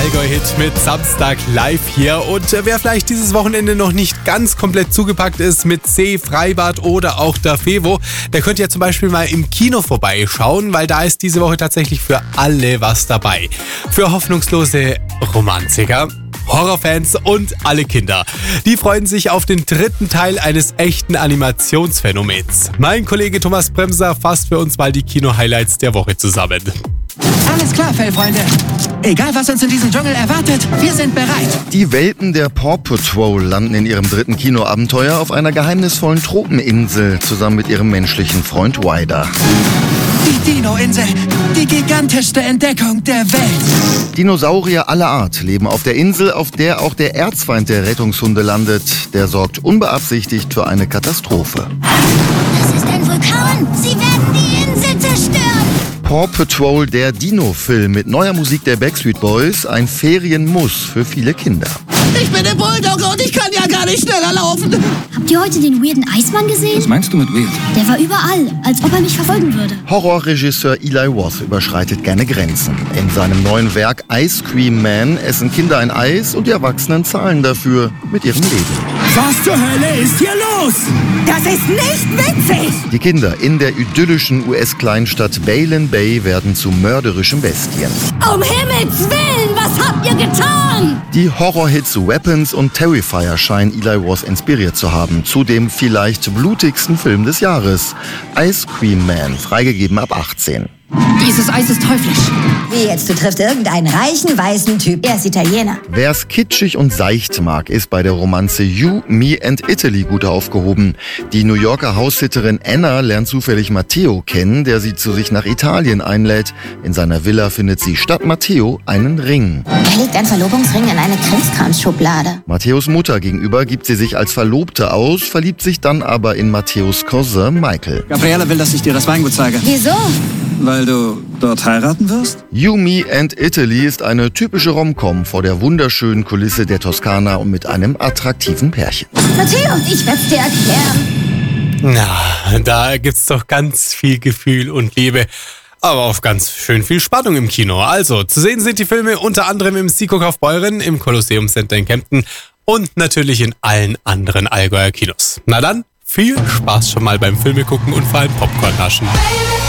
Allgäu-Hit mit Samstag live hier. Und wer vielleicht dieses Wochenende noch nicht ganz komplett zugepackt ist mit See, Freibad oder auch der Fevo, der könnte ja zum Beispiel mal im Kino vorbeischauen, weil da ist diese Woche tatsächlich für alle was dabei. Für hoffnungslose Romantiker, Horrorfans und alle Kinder. Die freuen sich auf den dritten Teil eines echten Animationsphänomens. Mein Kollege Thomas Bremser fasst für uns mal die Kino-Highlights der Woche zusammen. Alles klar, Fellfreunde. Egal, was uns in diesem Dschungel erwartet, wir sind bereit. Die Welpen der Paw Patrol landen in ihrem dritten Kinoabenteuer auf einer geheimnisvollen Tropeninsel zusammen mit ihrem menschlichen Freund Ryder. Die Dino-Insel, die gigantischste Entdeckung der Welt. Dinosaurier aller Art leben auf der Insel, auf der auch der Erzfeind der Rettungshunde landet. Der sorgt unbeabsichtigt für eine Katastrophe. Das ist ein Vulkan. Sie werden die Insel zerstören. Paw Patrol, der Dino-Film mit neuer Musik der Backstreet Boys, ein Ferienmuss für viele Kinder. Ich bin der Bulldogger und ich kann ja gar nicht schneller laufen. Habt ihr heute den weirden Eismann gesehen? Was meinst du mit weird? Der war überall, als ob er mich verfolgen würde. Horrorregisseur Eli Roth überschreitet gerne Grenzen. In seinem neuen Werk Ice Cream Man essen Kinder ein Eis und die Erwachsenen zahlen dafür mit ihrem Leben. Was zur Hölle ist hier los? Das ist nicht witzig! Die Kinder in der idyllischen US-Kleinstadt Baylen Bay werden zu mörderischen Bestien. Um Himmels Willen, was habt ihr getan? Die Horrorhits Weapons und Terrifier scheinen Eli Roth inspiriert zu haben, zu dem vielleicht blutigsten Film des Jahres. Ice Cream Man, freigegeben ab 18. Dieses Eis ist teuflisch. Wie jetzt, du triffst irgendeinen reichen, weißen Typ. Er ist Italiener. Wer's kitschig und seicht mag, ist bei der Romanze You, Me and Italy gut aufgehoben. Die New Yorker Haussitterin Anna lernt zufällig Matteo kennen, der sie zu sich nach Italien einlädt. In seiner Villa findet sie statt Matteo einen Ring. Er legt einen Verlobungsring in eine Krimskramsschublade. Matteos Mutter gegenüber gibt sie sich als Verlobte aus, verliebt sich dann aber in Matteos Cousin Michael. Gabriela will, dass ich dir das Weingut zeige. Wieso? Weil du dort heiraten wirst? You, Me and Italy ist eine typische Rom-Com vor der wunderschönen Kulisse der Toskana und mit einem attraktiven Pärchen. Matteo, ich werd's dir erklären. Na, da gibt's doch ganz viel Gefühl und Liebe. Aber auch ganz schön viel Spannung im Kino. Also, zu sehen sind die Filme unter anderem im Siko Kaufbeuren, im Kolosseum Center in Kempten und natürlich in allen anderen Allgäuer Kinos. Na dann, viel Spaß schon mal beim Filme gucken und vor allem Popcorn naschen.